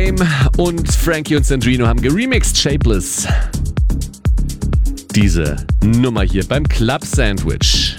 Fame und Frankie und Sandrino haben geremixed Shapeless. Diese Nummer hier beim Club Sandwich.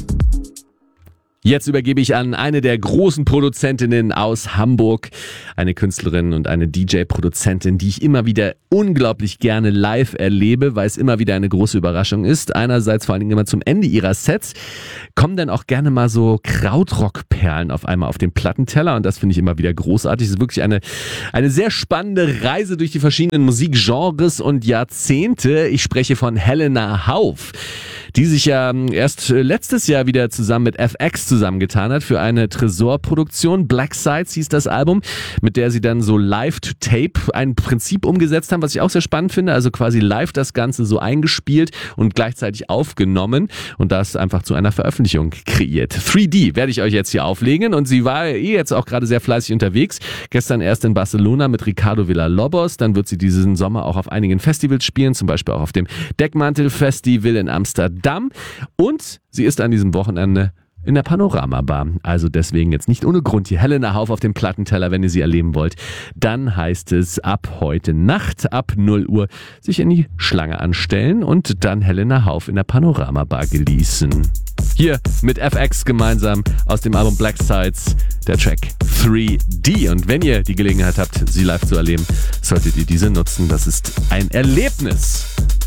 Jetzt übergebe ich an eine der großen Produzentinnen aus Hamburg, eine Künstlerin und eine DJ-Produzentin, die ich immer wieder unglaublich gerne live erlebe, weil es immer wieder eine große Überraschung ist. Einerseits vor allen Dingen immer zum Ende ihrer Sets kommen dann auch gerne mal so Krautrock-Perlen auf einmal auf den Plattenteller und das finde ich immer wieder großartig. Es ist wirklich eine sehr spannende Reise durch die verschiedenen Musikgenres und Jahrzehnte. Ich spreche von Helena Hauff, die sich ja erst letztes Jahr wieder zusammen mit FX zusammengetan hat für eine Tresorproduktion. Black Sides hieß das Album, mit der sie dann so Live-to-Tape ein Prinzip umgesetzt haben, was ich auch sehr spannend finde. Also quasi live das Ganze so eingespielt und gleichzeitig aufgenommen und das einfach zu einer Veröffentlichung kreiert. 3D werde ich euch jetzt hier auflegen und sie war jetzt auch gerade sehr fleißig unterwegs. Gestern erst in Barcelona mit Ricardo Villa-Lobos, dann wird sie diesen Sommer auch auf einigen Festivals spielen, zum Beispiel auch auf dem Deckmantel-Festival in Amsterdam und sie ist an diesem Wochenende in der Panorama-Bar. Also deswegen jetzt nicht ohne Grund hier Helena Hauff auf dem Plattenteller, wenn ihr sie erleben wollt. Dann heißt es ab heute Nacht, ab 0 Uhr, sich in die Schlange anstellen und dann Helena Hauff in der Panorama-Bar genießen. Hier mit FX gemeinsam aus dem Album Black Sides, der Track 3D. Und wenn ihr die Gelegenheit habt, sie live zu erleben, solltet ihr diese nutzen. Das ist ein Erlebnis.